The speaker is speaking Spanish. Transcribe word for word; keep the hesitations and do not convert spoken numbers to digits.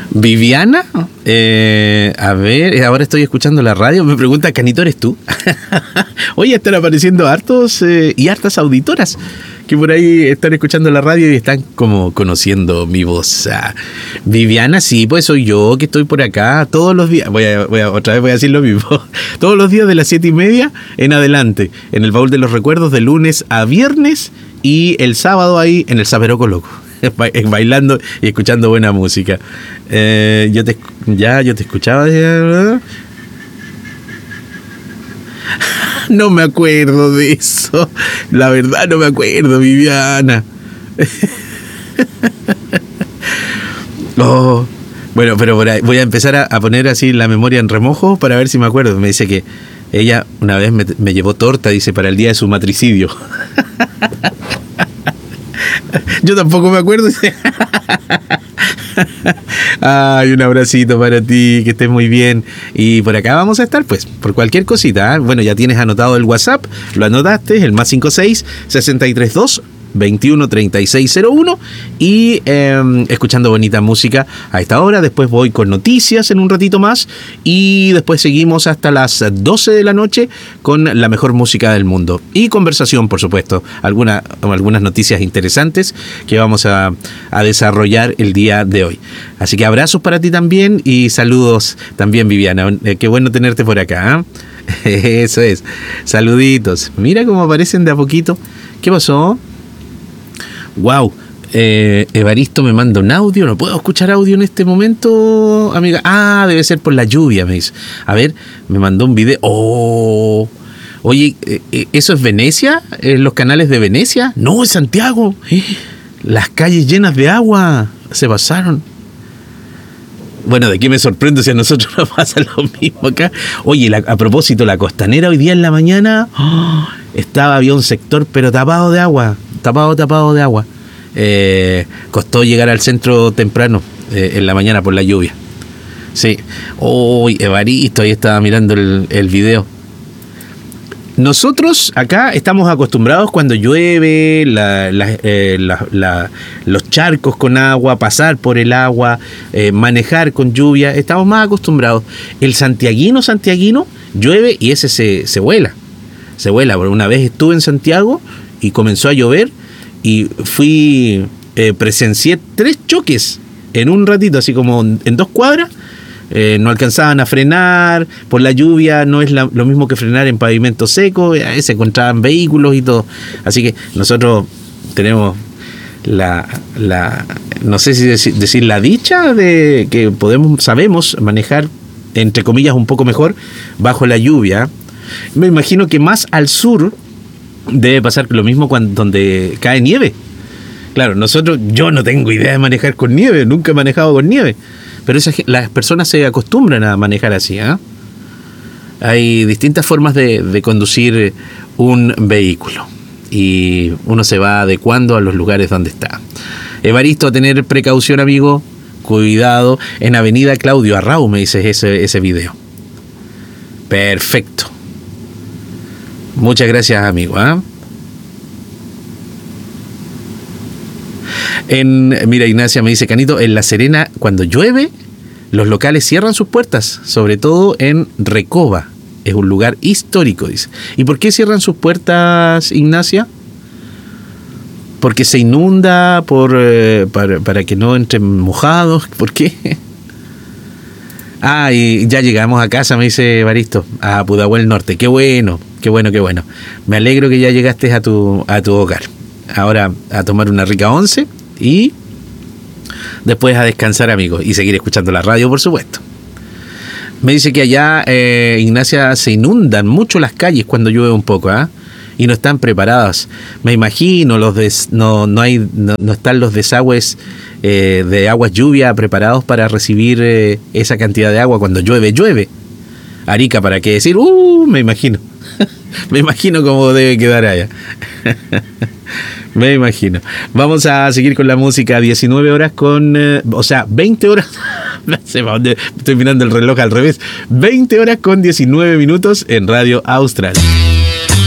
Viviana, eh, a ver, ahora estoy escuchando la radio, me pregunta, ¿Canito eres tú? Oye, están apareciendo hartos eh, y hartas auditoras que por ahí están escuchando la radio y están como conociendo mi voz. Ah, Viviana, sí, pues soy yo que estoy por acá todos los días, voy a, voy a, otra vez voy a decir lo mismo, todos los días de las siete y media en adelante, en el baúl de los recuerdos de lunes a viernes y el sábado ahí en el Saberoco Loco. Bailando y escuchando buena música. Eh, yo te ya yo te escuchaba. Ya, no me acuerdo de eso. La verdad no me acuerdo, Viviana. Oh, bueno, pero por ahí voy a empezar a, a poner así la memoria en remojo para ver si me acuerdo. Me dice que ella una vez me, me llevó torta, dice, para el día de su matricidio. Yo tampoco me acuerdo. Ay, un abracito para ti, que estés muy bien. Y por acá vamos a estar, pues, por cualquier cosita, ¿eh? Bueno, ya tienes anotado el WhatsApp, lo anotaste, el más cinco seis, sesenta y tres dos, veintiuno treinta y seis cero uno. Y eh, escuchando bonita música a esta hora. Después voy con noticias en un ratito más. Y después seguimos hasta las doce de la noche con la mejor música del mundo. Y conversación, por supuesto. Alguna, algunas noticias interesantes que vamos a, a desarrollar el día de hoy. Así que abrazos para ti también. Y saludos también, Viviana. Eh, qué bueno tenerte por acá, ¿eh? Eso es. Saluditos. Mira cómo aparecen de a poquito. ¿Qué pasó? Wow, eh, Evaristo me manda un audio. No puedo escuchar audio en este momento, amiga. Ah, debe ser por la lluvia, me dice. A ver, me mandó un video. Oh, oye, ¿eso es Venecia? ¿En los canales de Venecia? No, es Santiago. Las calles llenas de agua. Se pasaron. Bueno, ¿de qué me sorprendo si a nosotros nos pasa lo mismo acá? Oye, la, a propósito, la costanera hoy día en la mañana oh, estaba, había un sector pero tapado de agua. Tapado, tapado de agua. Eh, costó llegar al centro temprano, eh, en la mañana por la lluvia. Sí. Uy, oh, Evaristo, ahí estaba mirando el, el video. Nosotros acá estamos acostumbrados cuando llueve, la, la, eh, la, la, los charcos con agua, pasar por el agua, eh, manejar con lluvia, estamos más acostumbrados. El santiaguino, santiaguino, llueve y ese se, se vuela. Se vuela. Una vez estuve en Santiago y comenzó a llover y fui, eh, presencié tres choques en un ratito, así como en dos cuadras. Eh, no alcanzaban a frenar por la lluvia, no es la, lo mismo que frenar en pavimento seco, eh, se encontraban vehículos y todo. Así que nosotros tenemos la, la no sé si decir, decir la dicha de que podemos, sabemos manejar, entre comillas, un poco mejor bajo la lluvia. Me imagino que más al sur debe pasar lo mismo cuando donde cae nieve. Claro, nosotros, yo no tengo idea de manejar con nieve, nunca he manejado con nieve, pero esas, las personas se acostumbran a manejar así, ¿eh? Hay distintas formas de, de conducir un vehículo y uno se va adecuando a los lugares donde está. Evaristo, a tener precaución, amigo, cuidado. En Avenida Claudio Arrau me dices ese, ese video. Perfecto. Muchas gracias, amigo, ¿eh? En, mira, Ignacia me dice, Canito, en La Serena, cuando llueve, los locales cierran sus puertas, sobre todo en Recoba. Es un lugar histórico, dice. ¿Y por qué cierran sus puertas, Ignacia? Porque se inunda, por eh, para, para que no entren mojados. ¿Por qué? Ah, y ya llegamos a casa, me dice Evaristo, a Pudahuel Norte. Qué bueno, qué bueno, qué bueno. Me alegro que ya llegaste a tu, a tu hogar. Ahora a tomar una rica once y después a descansar, amigos, y seguir escuchando la radio, por supuesto. Me dice que allá, eh, Ignacia, se inundan mucho las calles cuando llueve un poco, ¿ah? ¿eh? Y no están preparadas. Me imagino, los des, no, no, hay, no, no están los desagües eh, de aguas lluvia preparados para recibir eh, esa cantidad de agua cuando llueve, llueve. Arica, ¿para qué decir? Uh, me imagino. Me imagino cómo debe quedar allá. Me imagino. Vamos a seguir con la música. diecinueve horas con... Eh, o sea, veinte horas... Estoy mirando el reloj al revés. veinte horas con diecinueve minutos en Radio Austral.